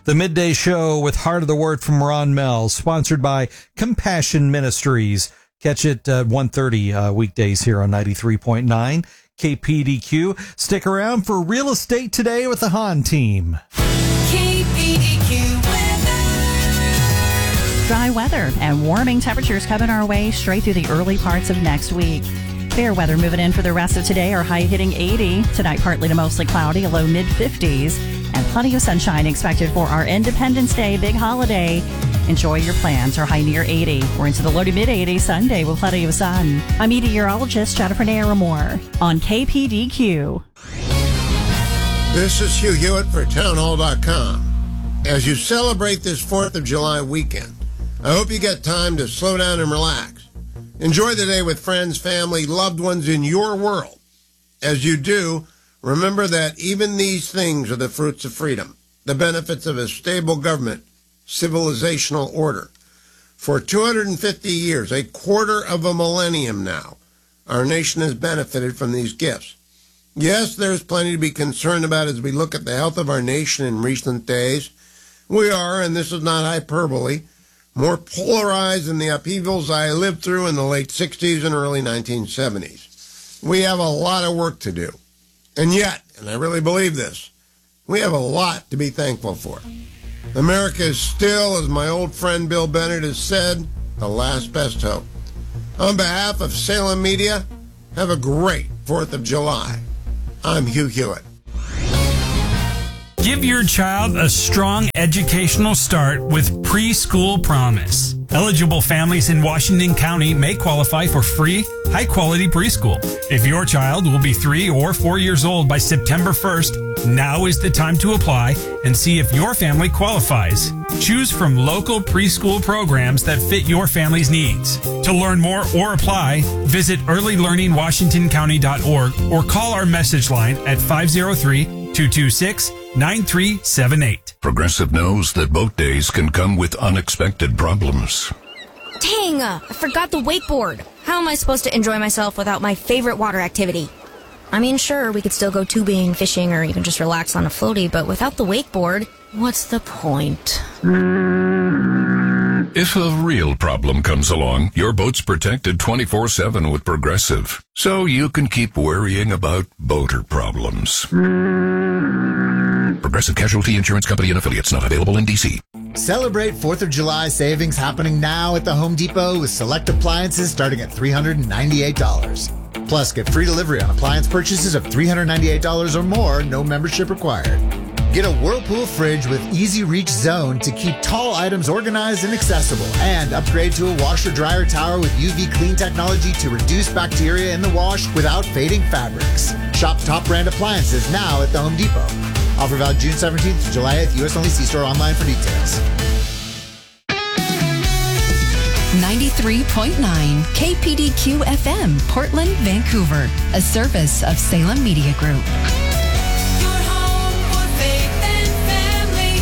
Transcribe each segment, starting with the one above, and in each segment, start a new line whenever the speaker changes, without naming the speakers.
The Midday Show with Heart of the Word from Ron Mel, sponsored by Compassion Ministries. Catch it at 1:30 weekdays here on 93.9 KPDQ. Stick around for Real Estate Today with the Hahn team.
KPDQ weather.
Dry weather and warming temperatures coming our way straight through the early parts of next week. Fair weather moving in for the rest of today. Our high hitting 80. Tonight, partly to mostly cloudy, a low mid-50s. And plenty of sunshine expected for our Independence Day big holiday. Enjoy your plans. Our high near 80. We're into the low to mid-80s Sunday with plenty of sun. I'm meteorologist Jennifer Naramore on KPDQ.
This is Hugh Hewitt for townhall.com. As you celebrate this 4th of July weekend, I hope you get time to slow down and relax. Enjoy the day with friends, family, loved ones in your world. As you do, remember that even these things are the fruits of freedom, the benefits of a stable government, civilizational order. For 250 years, a quarter of a millennium now, our nation has benefited from these gifts. Yes, there's plenty to be concerned about as we look at the health of our nation in recent days. We are, and this is not hyperbole, more polarized than the upheavals I lived through in the late 60s and early 1970s. We have a lot of work to do. And yet, and I really believe this, we have a lot to be thankful for. America is still, as my old friend Bill Bennett has said, the last best hope. On behalf of Salem Media, have a great 4th of July. I'm Hugh Hewitt.
Give your child a strong educational start with Preschool Promise. Eligible families in Washington County may qualify for free, high-quality preschool. If your child will be 3 or 4 years old by September 1st, now is the time to apply and see if your family qualifies. Choose from local preschool programs that fit your family's needs. To learn more or apply, visit earlylearningwashingtoncounty.org or call our message line at 503-226-9378.
Progressive knows that boat days can come with unexpected problems.
Dang, I forgot the wakeboard. How am I supposed to enjoy myself without my favorite water activity? I mean, sure, we could still go tubing, fishing, or even just relax on a floaty, but without the wakeboard, what's the point?
If a real problem comes along, your boat's protected 24/7 with Progressive, so you can keep worrying about boater problems. Progressive Casualty Insurance Company and Affiliates, not available in D.C.
Celebrate 4th of July savings happening now at the Home Depot with select appliances starting at $398. Plus, get free delivery on appliance purchases of $398 or more, no membership required. Get a Whirlpool fridge with Easy Reach Zone to keep tall items organized and accessible. And upgrade to a washer-dryer tower with UV clean technology to reduce bacteria in the wash without fading fabrics. Shop top brand appliances now at the Home Depot. Offer valid June 17th to July 8th. U.S. only. See store online for details.
93.9 KPDQ FM, Portland, Vancouver. A service of Salem Media Group. Your home for faith and family.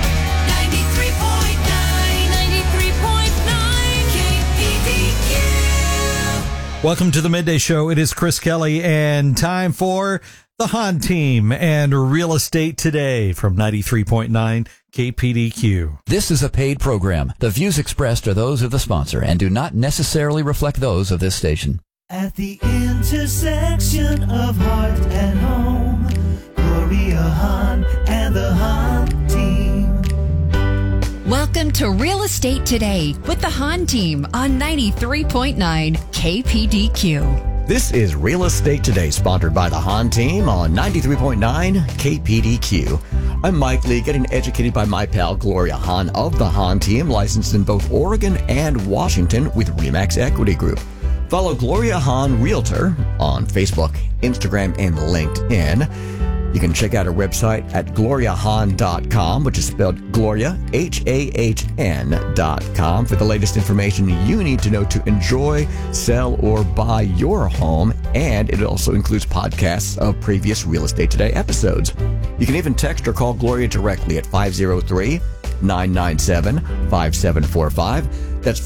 93.9 KPDQ.
Welcome to the Midday Show. It is Chris Kelly and time for the Hahn team and Real Estate Today from 93.9 KPDQ.
This is a paid program. The views expressed are those of the sponsor and do not necessarily reflect those of this station.
At the intersection of heart and home, Gloria Hahn and the Hahn team.
Welcome to Real Estate Today with the Hahn team on 93.9 KPDQ.
This is Real Estate Today, sponsored by the Hahn team on 93.9 KPDQ. I'm Mike Lee, getting educated by my pal Gloria Hahn of the Hahn team, licensed in both Oregon and Washington with RE/MAX Equity Group. Follow Gloria Hahn Realtor on Facebook, Instagram, and LinkedIn. You can check out her website at gloriahahn.com, which is spelled Gloria, HAHN.com, for the latest information you need to know to enjoy, sell, or buy your home. And it also includes podcasts of previous Real Estate Today episodes. You can even text or call Gloria directly at 503-997-5745. That's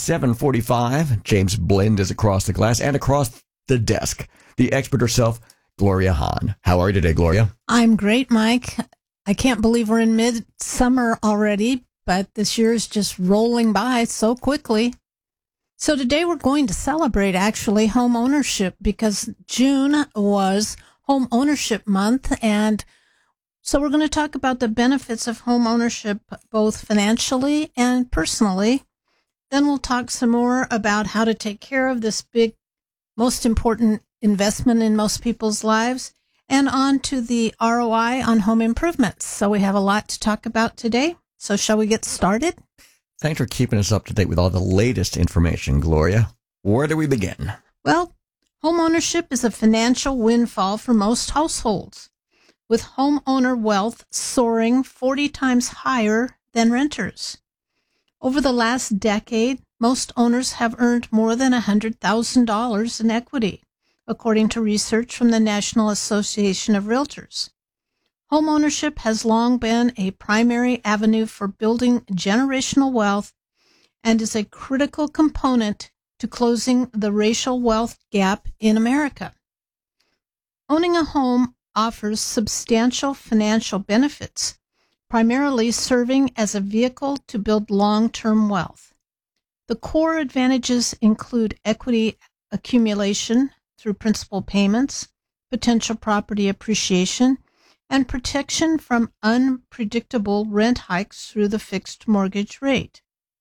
503-997-5745. James Blend is across the glass and across the desk. The expert herself, Gloria Hahn. How are you today, Gloria?
I'm great, Mike. I can't believe we're in midsummer already, but this year is just rolling by so quickly. So today we're going to celebrate actually home ownership because June was home ownership month. And so we're going to talk about the benefits of home ownership, both financially and personally. Then we'll talk some more about how to take care of this big, most important investment in most people's lives, and on to the ROI on home improvements. So we have a lot to talk about today. So shall we get started?
Thanks for keeping us up to date with all the latest information, Gloria. Where do we begin?
Well, home ownership is a financial windfall for most households, with homeowner wealth soaring 40 times higher than renters. Over the last decade, most owners have earned more than $100,000 in equity, according to research from the National Association of Realtors. Home ownership has long been a primary avenue for building generational wealth and is a critical component to closing the racial wealth gap in America. Owning a home offers substantial financial benefits, primarily serving as a vehicle to build long-term wealth. The core advantages include equity accumulation through principal payments, potential property appreciation, and protection from unpredictable rent hikes through the fixed mortgage rate.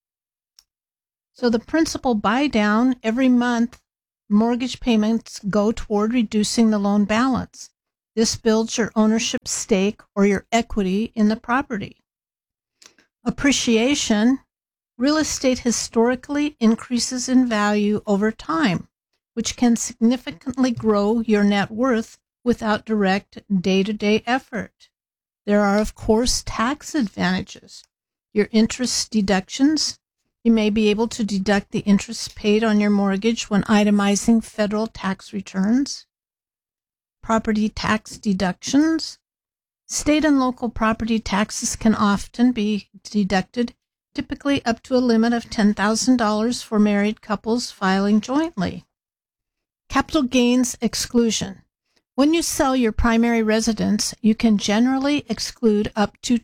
So the principal buy down every month, mortgage payments go toward reducing the loan balance. This builds your ownership stake or your equity in the property. Appreciation. Real estate historically increases in value over time, which can significantly grow your net worth without direct day-to-day effort. There are, of course, tax advantages. Your interest deductions. You may be able to deduct the interest paid on your mortgage when itemizing federal tax returns. Property tax deductions. State and local property taxes can often be deducted, typically up to a limit of $10,000 for married couples filing jointly. Capital gains exclusion. When you sell your primary residence, you can generally exclude up to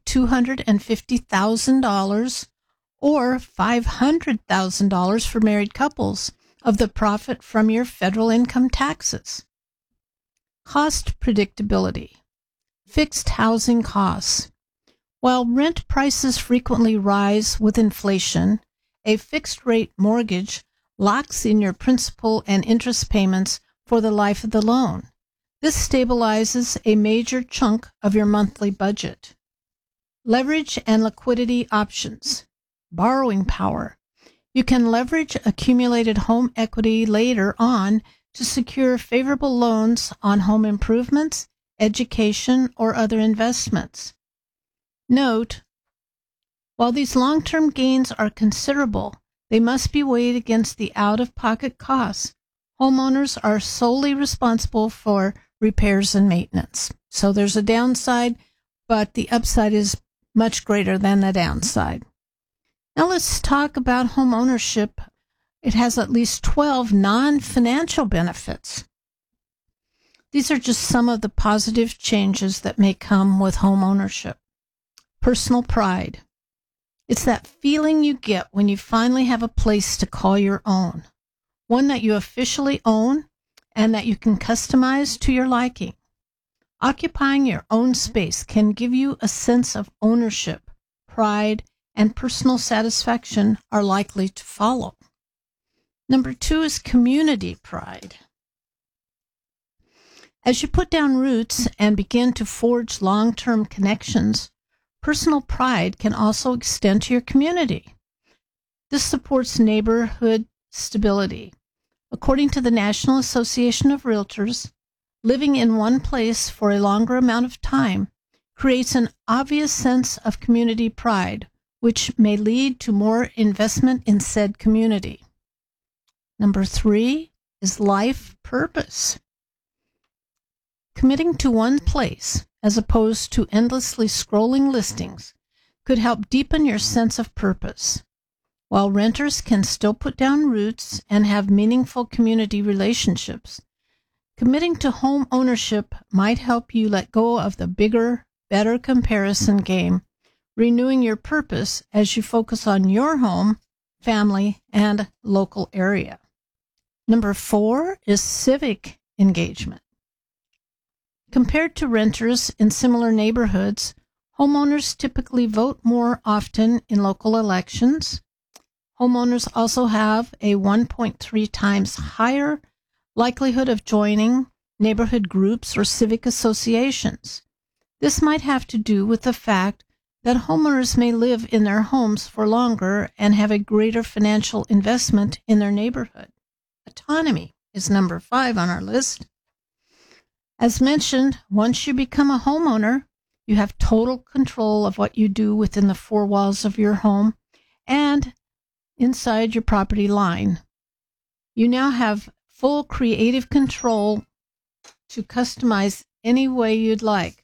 $250,000 or $500,000 for married couples of the profit from your federal income taxes. Cost predictability. Fixed housing costs. While rent prices frequently rise with inflation, a fixed-rate mortgage locks in your principal and interest payments for the life of the loan. This stabilizes a major chunk of your monthly budget. Leverage and liquidity options. Borrowing power. You can leverage accumulated home equity later on to secure favorable loans on home improvements, education, or other investments. Note, while these long-term gains are considerable, they must be weighed against the out-of-pocket costs. Homeowners are solely responsible for repairs and maintenance. So there's a downside, but the upside is much greater than the downside. Now let's talk about home ownership. It has at least 12 non-financial benefits. These are just some of the positive changes that may come with home ownership. Personal pride. It's that feeling you get when you finally have a place to call your own, one that you officially own and that you can customize to your liking. Occupying your own space can give you a sense of ownership, pride, and personal satisfaction are likely to follow. Number 2 is community pride. As you put down roots and begin to forge long-term connections, personal pride can also extend to your community. This supports neighborhood stability. According to the National Association of Realtors, living in one place for a longer amount of time creates an obvious sense of community pride, which may lead to more investment in said community. Number 3 is life purpose. Committing to one place, as opposed to endlessly scrolling listings, could help deepen your sense of purpose. While renters can still put down roots and have meaningful community relationships, Committing to home ownership might help you let go of the bigger, better comparison game, renewing your purpose as you focus on your home, family, and local area. Number 4 is civic engagement. Compared to renters in similar neighborhoods, homeowners typically vote more often in local elections. Homeowners also have a 1.3 times higher likelihood of joining neighborhood groups or civic associations. This might have to do with the fact that homeowners may live in their homes for longer and have a greater financial investment in their neighborhood. Autonomy is number 5 on our list. As mentioned, once you become a homeowner, you have total control of what you do within the 4 walls of your home and inside your property line. You now have full creative control to customize any way you'd like.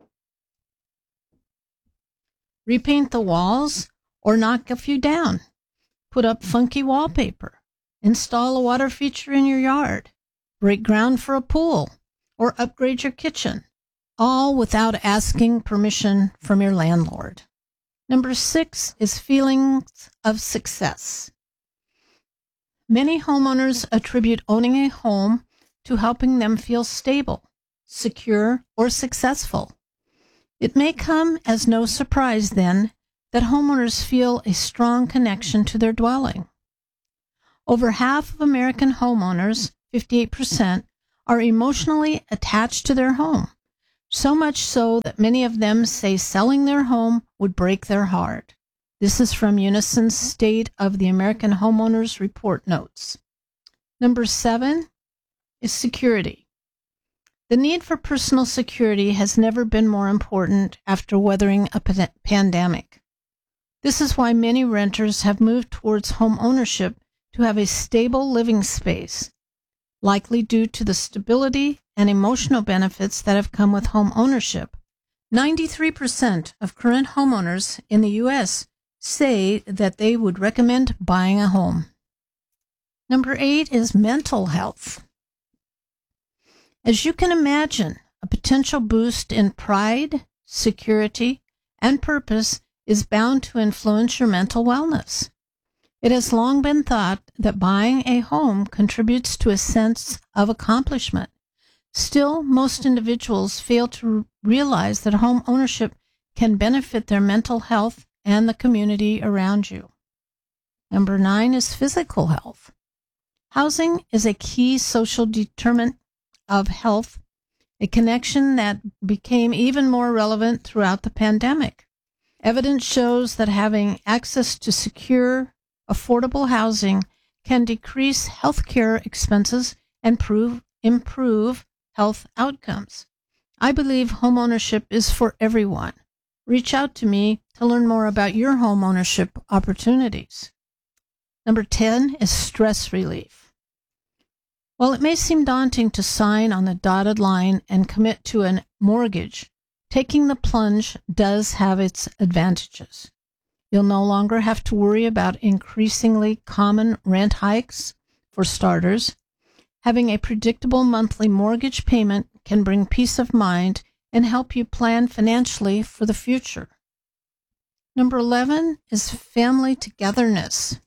Repaint the walls or knock a few down. Put up funky wallpaper. Install a water feature in your yard. Break ground for a pool or upgrade your kitchen, all without asking permission from your landlord. Number 6 is feelings of success. Many homeowners attribute owning a home to helping them feel stable, secure, or successful. It may come as no surprise, then, that homeowners feel a strong connection to their dwelling. Over half of American homeowners, 58%, are emotionally attached to their home, so much so that many of them say selling their home would break their heart. This is from Unison's State of the American Homeowners Report notes. Number 7 is security. The need for personal security has never been more important after weathering a pandemic. This is why many renters have moved towards home ownership to have a stable living space, likely due to the stability and emotional benefits that have come with home ownership. 93% of current homeowners in the U.S. say that they would recommend buying a home. Number 8 is mental health. As you can imagine, a potential boost in pride, security, and purpose is bound to influence your mental wellness. It has long been thought that buying a home contributes to a sense of accomplishment. Still, most individuals fail to realize that home ownership can benefit their mental health and the community around you. Number 9 is physical health. Housing is a key social determinant of health, a connection that became even more relevant throughout the pandemic. Evidence shows that having access to secure, affordable housing can decrease healthcare expenses and improve health outcomes. I believe homeownership is for everyone. Reach out to me to learn more about your homeownership opportunities. Number 10 is stress relief. While it may seem daunting to sign on the dotted line and commit to a mortgage, taking the plunge does have its advantages. You'll no longer have to worry about increasingly common rent hikes. For starters, having a predictable monthly mortgage payment can bring peace of mind and help you plan financially for the future. Number 11 is family togetherness.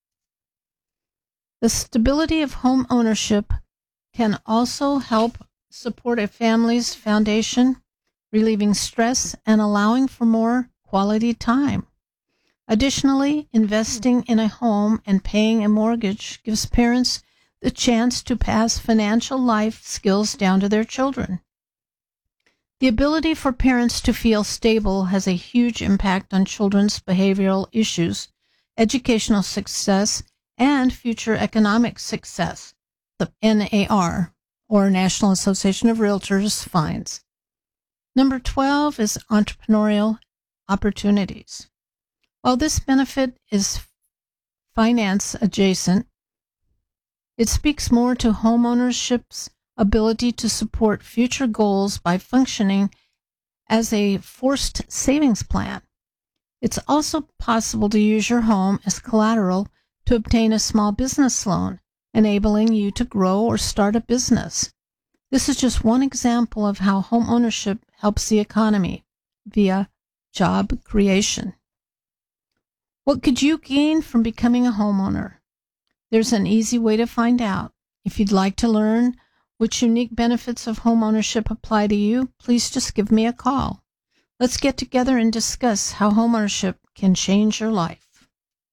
The stability of home ownership can also help support a family's foundation, relieving stress and allowing for more quality time. Additionally, investing in a home and paying a mortgage gives parents the chance to pass financial life skills down to their children. The ability for parents to feel stable has a huge impact on children's behavioral issues, educational success, and future economic success, the NAR, or National Association of Realtors, finds. Number 12 is entrepreneurial opportunities. While this benefit is finance adjacent, it speaks more to homeownership's ability to support future goals by functioning as a forced savings plan. It's also possible to use your home as collateral to obtain a small business loan, enabling you to grow or start a business. This is just one example of how home ownership helps the economy via job creation. What could you gain from becoming a homeowner? There's an easy way to find out. If you'd like to learn which unique benefits of home ownership apply to you, please just give me a call. Let's get together and discuss how home ownership can change your life.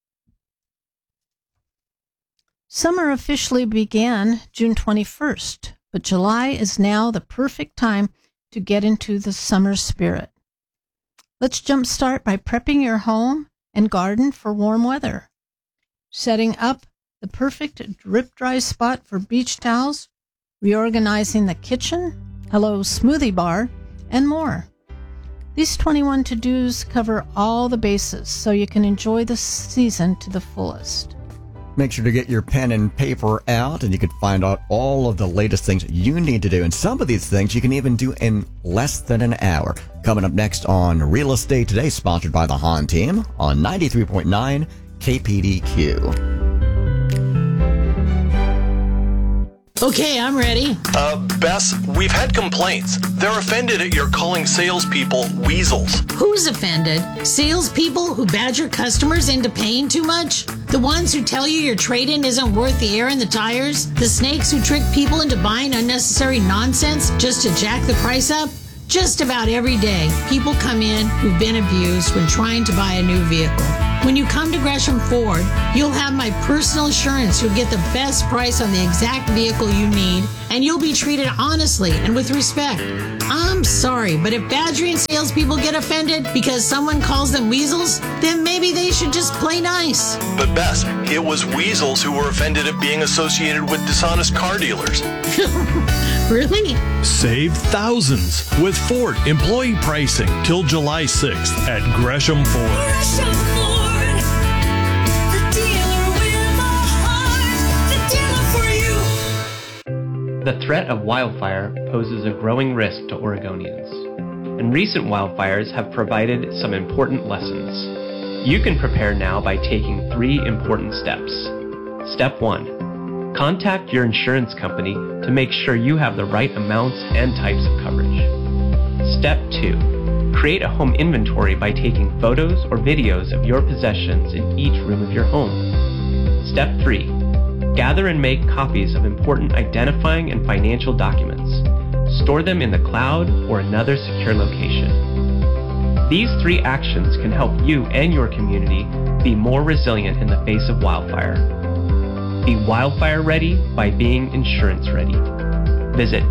Summer officially began June 21st, but July is now the perfect time to get into the summer spirit. Let's jumpstart by prepping your home and garden for warm weather, setting up the perfect drip-dry spot for beach towels, reorganizing the kitchen, hello smoothie bar, and more. These 21 to-dos cover all the bases so you can enjoy the season to the fullest.
Make sure to get your pen and paper out, and you can find out all of the latest things you need to do. And some of these things you can even do in less than an hour. Coming up next on Real Estate Today, sponsored by the Hahn Team on 93.9 KPDQ.
Okay, I'm ready.
Bess, we've had complaints. They're offended at your calling salespeople weasels.
Who's offended? Salespeople who badger customers into paying too much? The ones who tell you your trade-in isn't worth the air in the tires? The snakes who trick people into buying unnecessary nonsense just to jack the price up? Just about every day, people come in who've been abused when trying to buy a new vehicle. When you come to Gresham Ford, you'll have my personal assurance you'll get the best price on the exact vehicle you need, and you'll be treated honestly and with respect. I'm sorry, but if badgering salespeople get offended because someone calls them weasels, then maybe they should just play nice.
But Bess, it was weasels who were offended at being associated with dishonest car dealers.
Really?
Save thousands with Ford employee pricing till July 6th at Gresham Ford.
Gresham Ford, the dealer with a heart, the dealer for you.
The threat of wildfire poses a growing risk to Oregonians, and recent wildfires have provided some important lessons. You can prepare now by taking 3 important steps. Step 1. Contact your insurance company to make sure you have the right amounts and types of coverage. Step 2. Create a home inventory by taking photos or videos of your possessions in each room of your home. Step 3. Gather and make copies of important identifying and financial documents. Store them in the cloud or another secure location. These 3 actions can help you and your community be more resilient in the face of wildfire. Be wildfire ready by being insurance ready. Visit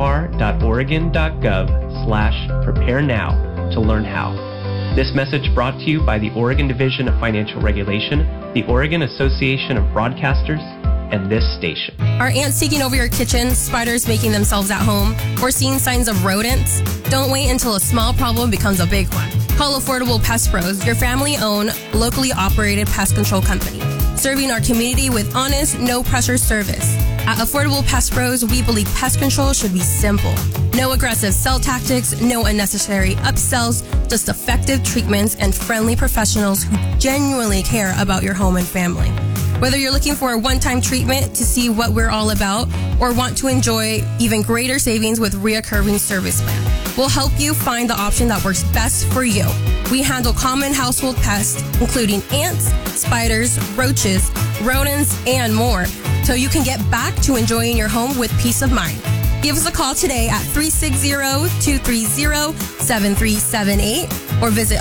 dfr.oregon.gov/prepare now to learn how. This message brought to you by the Oregon Division of Financial Regulation, the Oregon Association of Broadcasters, and this station.
Are ants taking over your kitchen, spiders making themselves at home, or seeing signs of rodents? Don't wait until a small problem becomes a big one. Call Affordable Pest Pros, your family-owned, locally operated pest control company, serving our community with honest, no-pressure service. At Affordable Pest Pros, we believe pest control should be simple. No aggressive sell tactics, no unnecessary upsells, just effective treatments and friendly professionals who genuinely care about your home and family. Whether you're looking for a one-time treatment to see what we're all about or want to enjoy even greater savings with reoccurring service plan, we'll help you find the option that works best for you. We handle common household pests, including ants, spiders, roaches, rodents, and more, so you can get back to enjoying your home with peace of mind. Give us a call today at 360-230-7378 or visit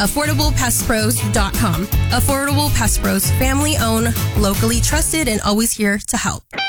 AffordablePestPros.com. Affordable Pest Pros, family owned, locally trusted, and always here to help.